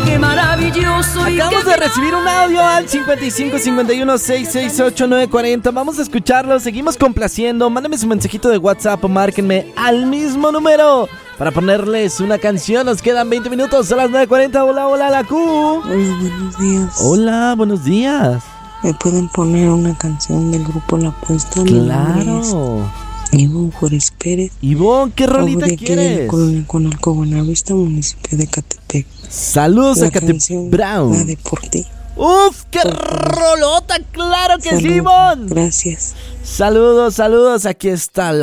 qué maravilloso. Acabamos de recibir un audio al 55 51 668 940. Vamos a escucharlo, seguimos complaciendo. Mándame su mensajito de WhatsApp o márquenme al mismo número para ponerles una canción. Nos quedan 20 minutos, a las 9:40. Hola, hola, la Q. Hola, buenos días. Hola, buenos días. ¿Me pueden poner una canción del grupo La Apuesta? Claro. Ivonne Juárez Pérez. Ivonne, ¿qué rolita quieres? Con Alco Buenavista, municipio de Catepec. Saludos a Catepec Brown. La de por ti. ¡Uf! ¡Qué rolota! ¡Claro que sí, Ivonne! Gracias. Saludos, saludos. Aquí está la